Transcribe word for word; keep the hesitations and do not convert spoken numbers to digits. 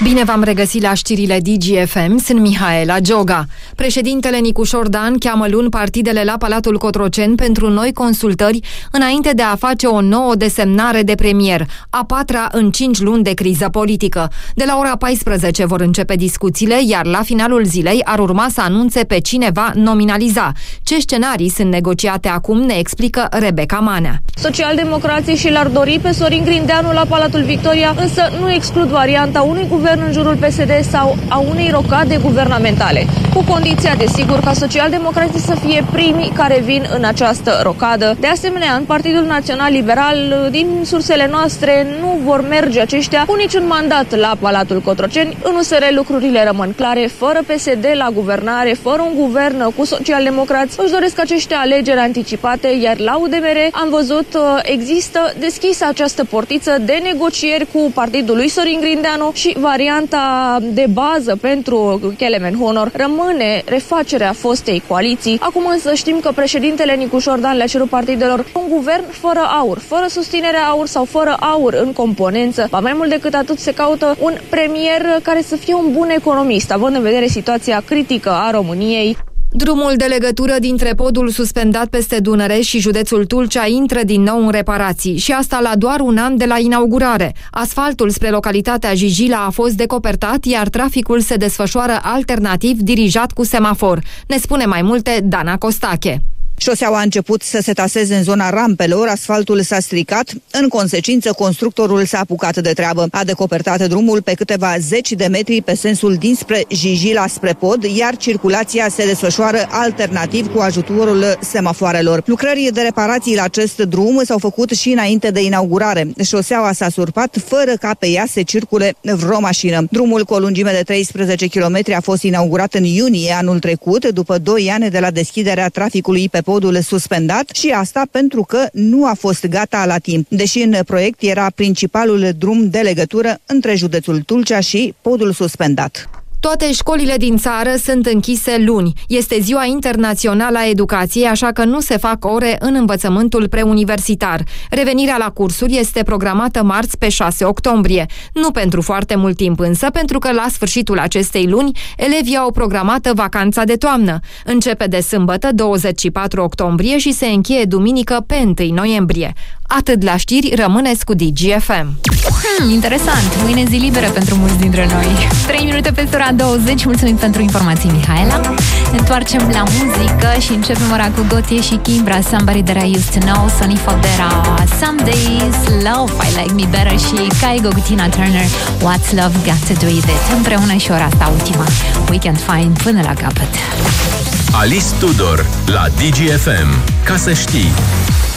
Bine v-am regăsit la știrile D G F M, sunt Mihaela Gioga. Președintele Nicu Șordan cheamă luni partidele la Palatul Cotroceni pentru noi consultări înainte de a face o nouă desemnare de premier, a patra în cinci luni de criză politică. De la ora paisprezece vor începe discuțiile, iar la finalul zilei ar urma să anunțe pe cine va nominaliza. Ce scenarii sunt negociate acum, ne explică Rebecca Manea. Socialdemocrații și l-ar dori pe Sorin Grindeanu la Palatul Victoria, însă nu exclud varianta unui guvern în jurul P S D sau a unei rocade guvernamentale, cu condiția, desigur, ca socialdemocrații să fie primii care vin în această rocadă. De asemenea, în Partidul Național Liberal, din sursele noastre, nu vor merge aceștia cu niciun mandat la Palatul Cotroceni. În U S R lucrurile rămân clare, fără P S D la guvernare, fără un guvern cu socialdemocrați, își doresc aceștia alegeri anticipate, iar la U D M R am văzut există deschisă această portiță de negocieri cu partidul lui Sorin Grindeanu și varianta de bază pentru Kelemen Honor rămâne refacerea fostei coaliții. Acum însă știm că președintele Nicu Șordan le-a cerut partidelor un guvern fără aur, fără susținerea aur sau fără aur în componență. Ba mai mult decât atât, se caută un premier care să fie un bun economist, având în vedere situația critică a României. Drumul de legătură dintre podul suspendat peste Dunăre și județul Tulcea intră din nou în reparații și asta la doar un an de la inaugurare. Asfaltul spre localitatea Jijila a fost decopertat, iar traficul se desfășoară alternativ dirijat cu semafor. Ne spune mai multe Dana Costache. Șoseaua a început să se taseze în zona rampelor, asfaltul s-a stricat, în consecință constructorul s-a apucat de treabă. A decopertat drumul pe câteva zeci de metri pe sensul dinspre Jijila spre pod, iar circulația se desfășoară alternativ cu ajutorul semafoarelor. Lucrări de reparații la acest drum s-au făcut și înainte de inaugurare. Șoseaua s-a surpat fără ca pe ea să circule vreo mașină. Drumul cu o lungime de treisprezece kilometri a fost inaugurat în iunie anul trecut, după doi ani de la deschiderea traficului pe podul suspendat, și asta pentru că nu a fost gata la timp, deși în proiect era principalul drum de legătură între județul Tulcea și podul suspendat. Toate școlile din țară sunt închise luni. Este Ziua Internațională a Educației, așa că nu se fac ore în învățământul preuniversitar. Revenirea la cursuri este programată marți pe șase octombrie. Nu pentru foarte mult timp însă, pentru că la sfârșitul acestei luni, elevii au programată vacanța de toamnă. Începe de sâmbătă, douăzeci și patru octombrie, și se încheie duminică pe întâi noiembrie. Atât la știri, rămâneți cu D G F M. Hmm, interesant. Mâine zi liberă pentru mulți dintre noi. trei minute peste ora douăzeci. Mulțumim pentru informații, Mihaela. Ne întoarcem la muzică și începem ora cu Gotye și Kimbra, Somebody That I Used To Know, Sonny Fodera, Some Days, Love, I Like Me Better și Kygo cu Tina Turner, What's Love Got To Do With It. Împreună și ora asta ultima. Weekend Fine până la capăt. Alice Tudor la D G F M. Ca să știi.